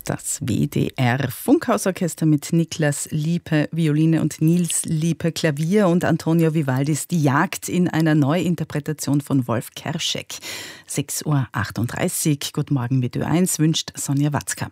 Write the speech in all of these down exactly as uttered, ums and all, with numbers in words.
Das W D R-Funkhausorchester mit Niklas Liepe Violine und Nils Liepe Klavier und Antonio Vivaldis Die Jagd in einer Neuinterpretation von Wolf Kerschek. sechs Uhr achtunddreißig. Guten Morgen mit Ö eins wünscht Sonja Watzka.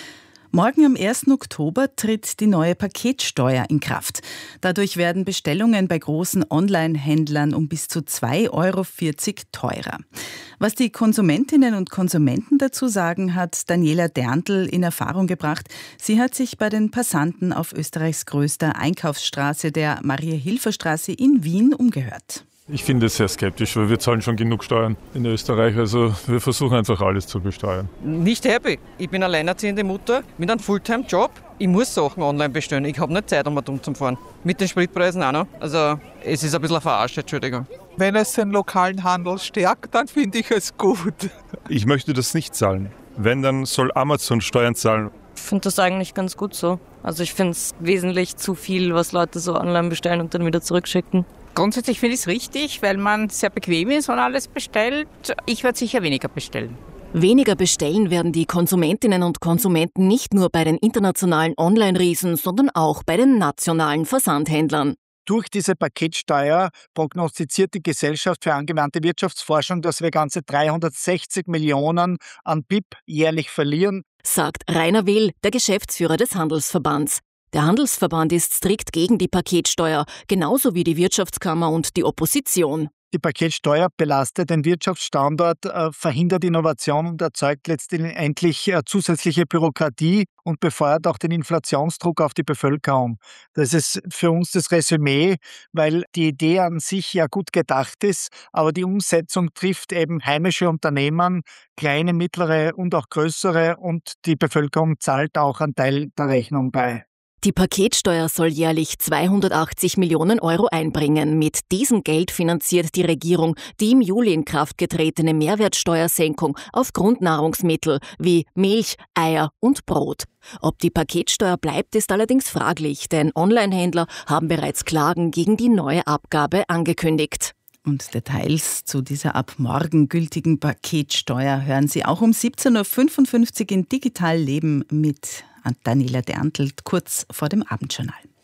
Morgen am ersten Oktober tritt die neue Paketsteuer in Kraft. Dadurch werden Bestellungen bei großen Online-Händlern um bis zu zwei Euro vierzig teurer. Was die Konsumentinnen und Konsumenten dazu sagen, hat Daniela Derntl in Erfahrung gebracht. Sie hat sich bei den Passanten auf Österreichs größter Einkaufsstraße, der Maria-Hilfer-Straße in Wien, umgehört. Ich finde es sehr skeptisch, weil wir zahlen schon genug Steuern in Österreich. Also wir versuchen einfach alles zu besteuern. Nicht happy. Ich bin alleinerziehende Mutter mit einem Fulltime-Job. Ich muss Sachen online bestellen. Ich habe nicht Zeit, um dumm zu fahren. Mit den Spritpreisen auch noch. Also es ist ein bisschen verarscht, Entschuldigung. Wenn es den lokalen Handel stärkt, dann finde ich es gut. Ich möchte das nicht zahlen. Wenn, dann soll Amazon Steuern zahlen. Ich finde das eigentlich ganz gut so. Also ich finde es wesentlich zu viel, was Leute so online bestellen und dann wieder zurückschicken. Grundsätzlich finde ich es richtig, weil man sehr bequem ist und alles bestellt. Ich werde sicher weniger bestellen. Weniger bestellen werden die Konsumentinnen und Konsumenten nicht nur bei den internationalen Online-Riesen, sondern auch bei den nationalen Versandhändlern. Durch diese Paketsteuer prognostiziert die Gesellschaft für angewandte Wirtschaftsforschung, dass wir ganze dreihundertsechzig Millionen an B I P jährlich verlieren, sagt Rainer Will, der Geschäftsführer des Handelsverbands. Der Handelsverband ist strikt gegen die Paketsteuer, genauso wie die Wirtschaftskammer und die Opposition. Die Paketsteuer belastet den Wirtschaftsstandort, äh, verhindert Innovation und erzeugt letztendlich äh, zusätzliche Bürokratie und befeuert auch den Inflationsdruck auf die Bevölkerung. Das ist für uns das Resümee, weil die Idee an sich ja gut gedacht ist, aber die Umsetzung trifft eben heimische Unternehmen, kleine, mittlere und auch größere, und die Bevölkerung zahlt auch einen Teil der Rechnung bei. Die Paketsteuer soll jährlich zweihundertachtzig Millionen Euro einbringen. Mit diesem Geld finanziert die Regierung die im Juli in Kraft getretene Mehrwertsteuersenkung auf Grundnahrungsmittel wie Milch, Eier und Brot. Ob die Paketsteuer bleibt, ist allerdings fraglich, denn Onlinehändler haben bereits Klagen gegen die neue Abgabe angekündigt. Und Details zu dieser ab morgen gültigen Paketsteuer hören Sie auch um siebzehn Uhr fünfundfünfzig in Digital Leben mit Daniela Derntl kurz vor dem Abendjournal.